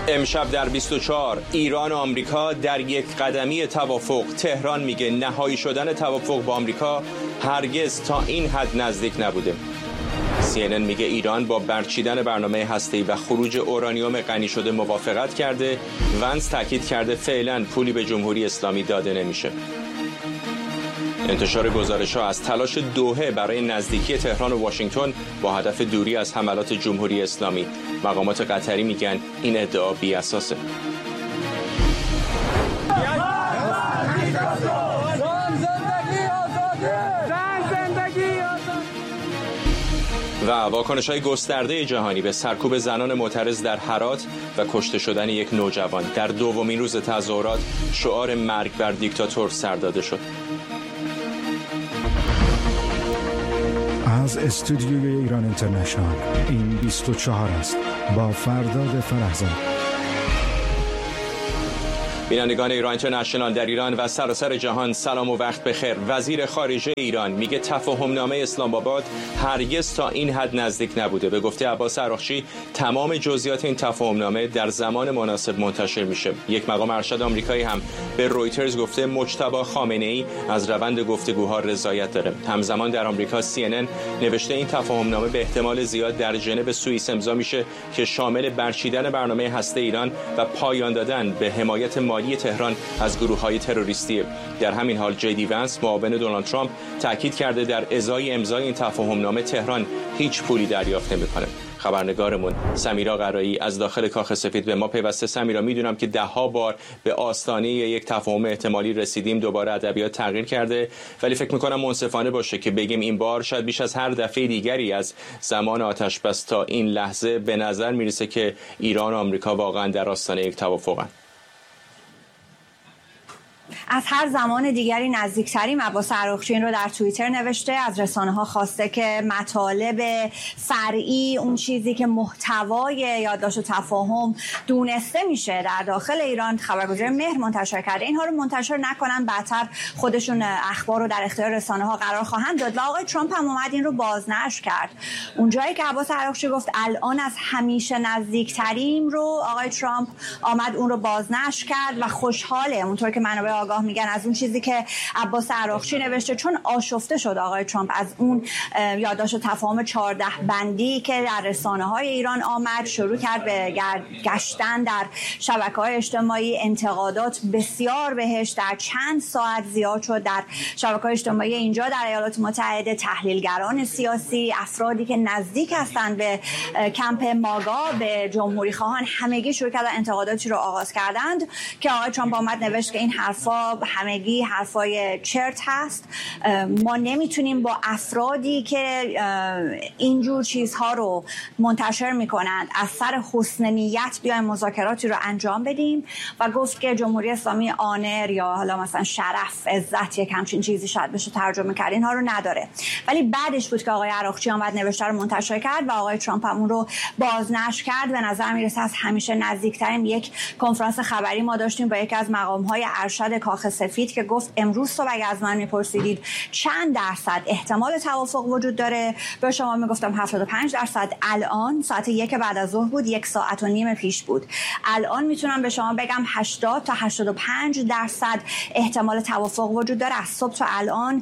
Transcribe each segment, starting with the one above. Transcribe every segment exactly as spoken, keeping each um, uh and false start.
امشب در بیست و چهار ایران و آمریکا در یک قدمی توافق. تهران میگه نهایی شدن توافق با آمریکا هرگز تا این حد نزدیک نبوده. سی ان ان میگه ایران با برچیدن برنامه هسته‌ای و خروج اورانیوم غنی شده موافقت کرده. ونس تاکید کرده فعلا پولی به جمهوری اسلامی داده نمیشه. انتشار گزارش‌ها از تلاش دوحه برای نزدیکی تهران و واشنگتن با هدف دوری از حملات جمهوری اسلامی. مقامات قطری میگن این ادعا بی اساسه. و واکنش‌های گسترده جهانی به سرکوب زنان معترض در هرات و کشته شدن یک نوجوان. در دومین روز تظاهرات شعار مرگ بر دیکتاتور سر داده شد. از استودیوی ایران اینترنشنال این بیست و چهار است با فرداد فرحزاد. بینندگان ایران اینترنشنال در ایران و سراسر جهان سلام و وقت بخیر. وزیر خارجه ایران میگه تفاهمنامه اسلام آباد هرگز تا این حد نزدیک نبوده. به گفته عباس عراقچی تمام جزئیات این تفاهمنامه در زمان مناسب منتشر میشه. یک مقام ارشد آمریکایی هم به رویترز گفته مجتبی خامنه‌ای از روند گفتگوها رضایت داره. همزمان در آمریکا سی ان ان نوشته این تفاهمنامه به احتمال زیاد در ژنو سوئیس امضا میشه که شامل برچیدن برنامه هسته ایران و پایان دادن به حمایت مالی تهران از گروه‌های تروریستی. در همین حال جی دی ونس معاون دونالد ترامپ تاکید کرده در ازای امضای این تفاهمنامه تهران هیچ پولی دریافت نمی‌کنه. خبرنگارمون سمیرا قرایی از داخل کاخ سفید به ما پیوسته. سمیرا، میدونم که ده ها بار به آستانه یک تفاهم احتمالی رسیدیم، دوباره ادبیات تغییر کرده، ولی فکر می‌کنم منصفانه باشه که بگیم این بار شاید بیش از هر دفعه دیگری از زمان آتش بس تا این لحظه به نظر میرسه که ایران و آمریکا واقعا در آستانه یک توافقن. از هر زمان دیگری نزدیکتریم. عباس عراقچی این رو در توییتر نوشته. از رسانه‌ها خواسته که مطالب فرعی، اون چیزی که محتوای یادداشت تفاهم دونسته میشه در داخل ایران، خبرگزاری مهر منتشر کرده. اینها رو منتشر نکنن، بعدتر خودشون اخبار رو در اختیار رسانه‌ها قرار خواهند داد. و آقای ترامپ هم اومد این رو بازنشر کرد. اون جایی که عباس عراقچی گفت الان از همیشه نزدیکتریم رو آقای ترامپ آمد اون رو بازنشر کرد و خوشحاله، اونطور که منابع آگاه میگن، از اون چیزی که عباس عراقچی نوشته، چون آشفته شد آقای ترامپ از اون یادداشت تفاهم چهارده بندی که در رسانه‌های ایران آمد، شروع کرد به گشتن در شبکه‌های اجتماعی. انتقادات بسیار بهش در چند ساعت زیاد شد در شبکه‌های اجتماعی اینجا در ایالات متحده. تحلیلگران سیاسی، افرادی که نزدیک هستند به کمپ ماگا، به جمهوری خواهان، همگی شروع کردن انتقاداتی رو آغاز کردند که آقای ترامپ آمد نوشت که این حرفا همگی حرفای چرت هست. ما نمیتونیم با افرادی که اینجور چیزها رو منتشر میکنند از سر حسن نیت بیایم مذاکراتی رو انجام بدیم. و گفت که جمهوری اسلامی آنر یا حالا مثلا شرف، عزت، یک همچین چیزی شاید بشه ترجمه کرد، اینها رو نداره. ولی بعدش بود که آقای عراقچی آمد نوشته رو منتشر کرد و آقای ترامپ هم اون رو بازنشر کرد. به نظر میرسه از همیشه نزدیکتریم. یک کنفرانس خبری ما داشتیم با یکی از مقام‌های ارشد کاخ سفید که گفت امروز صبح اگه از من میپرسیدید چند درصد احتمال توافق وجود داره، به شما میگفتم هفتاد و پنج درصد. الان ساعت یک بعد از ظهر بود، یک ساعت و نیم پیش بود. الان میتونم به شما بگم هشتاد تا هشتاد و پنج درصد احتمال توافق وجود داره. از صبح تا الان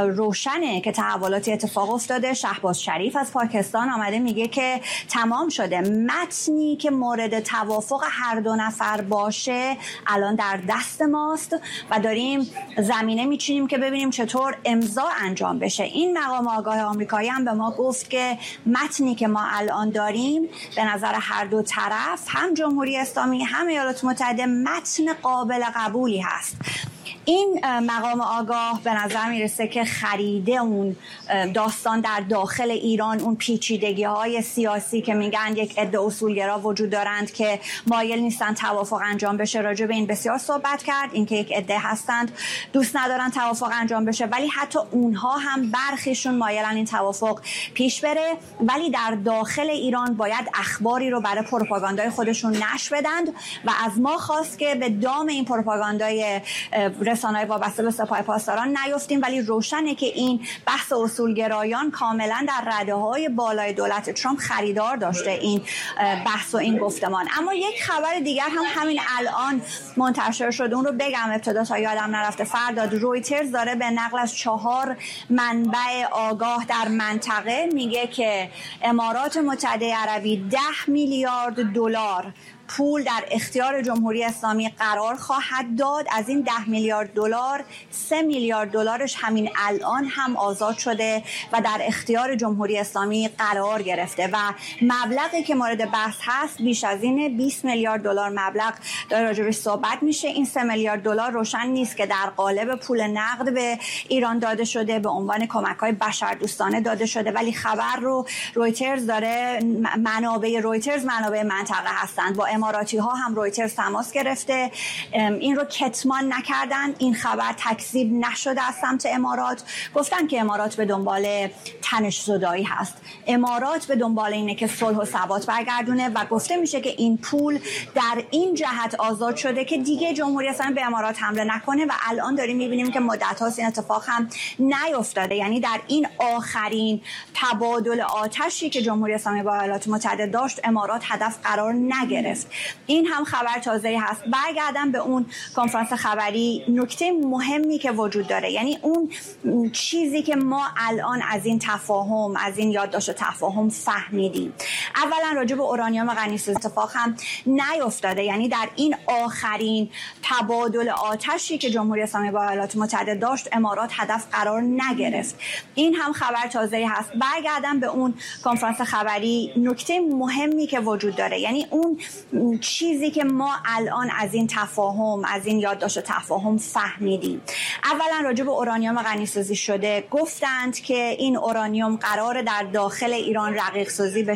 روشنه که تحولاتی اتفاق افتاده. شهباز شریف از پاکستان آمده میگه که تمام شده، متنی که مورد توافق هر دو نفر باشه الان در دست ماست و داریم زمینه میچینیم که ببینیم چطور امضا انجام بشه. این مقام آگاه آمریکایی هم به ما گفت که متنی که ما الان داریم به نظر هر دو طرف، هم جمهوری اسلامی هم ایالات متحده، متن قابل قبولی هست. این مقام آگاه به نظر میرسه که خریده اون داستان در داخل ایران، اون پیچیدگی های سیاسی که میگن یک عده اصولگرا وجود دارند که مایل نیستن توافق انجام بشه. راجع به این بسیار صحبت کرد، اینکه یک عده هستند دوست ندارن توافق انجام بشه، ولی حتی اونها هم برخیشون مایلن این توافق پیش بره، ولی در داخل ایران باید اخباری رو برای پروپاگاندای خودشون نشر بدند و از ما خواست که به دام این پروپاگاندای رسانه‌های وابسته به سپاه پاسداران نیفتیم، ولی روشنه که این بحث اصولگرایان کاملا در رده‌های بالای دولت ترامپ خریدار داشته، این بحث و این گفتمان. اما یک خبر دیگر هم همین الان منتشر شده، اون رو بگم ابتدا تا یادم نرفته. فرداد رویترز داره به نقل از چهار منبع آگاه در منطقه میگه که امارات متحده عربی ده میلیارد دلار پول در اختیار جمهوری اسلامی قرار خواهد داد. از این ده میلیارد دلار سه میلیارد دلارش همین الان هم آزاد شده و در اختیار جمهوری اسلامی قرار گرفته و مبلغی که مورد بحث هست بیش از این بیست میلیارد دلار مبلغ داره راجبش صحبت میشه. این سه میلیارد دلار روشن نیست که در قالب پول نقد به ایران داده شده، به عنوان کمک‌های بشردوستانه داده شده، ولی خبر رو رویترز داره، منابع رویترز منابع منطقه هستند، با اماراتی ها هم رویترز تماس گرفته، این رو کتمان نکردن، این خبر تکذیب نشده از سمت امارات. گفتن که امارات به دنبال تنش زدایی هست، امارات به دنبال اینه که صلح و ثبات برگردونه و گفته میشه که این پول در این جهت آزاد شده که دیگه جمهوری اسلامی به امارات حمله نکنه و الان داریم میبینیم که مدت هاست این اتفاق هم نیفتاده. یعنی در این آخرین تبادل آتشی که جمهوری اسلامی با ایالات متحده داشت امارات هدف قرار نگرفت. این هم خبر تازه‌ای هست. برگردم به اون کنفرانس خبری، نکته مهمی که وجود داره، یعنی اون چیزی که ما الان از این تفاهم، از این یادداشت تفاهم فهمیدیم. اولا راجع به اورانیوم غنی‌سازی اتفاق هم نیفتاده، یعنی در این آخرین تبادل آتشی که جمهوری اسلامی با ایالات متحده داشت امارات هدف قرار نگرفت. این هم خبر تازه‌ای هست. برگردم به اون کنفرانس خبری، نکته مهمی که وجود داره، یعنی اون چیزی که ما الان از این تفاهم، از این یادداشت تفاهم فهمیدیم. اولا راجع به اورانیوم غنی‌سازی شده، گفتند که این اورانیوم قراره در داخل ایران رقیق سازی بشه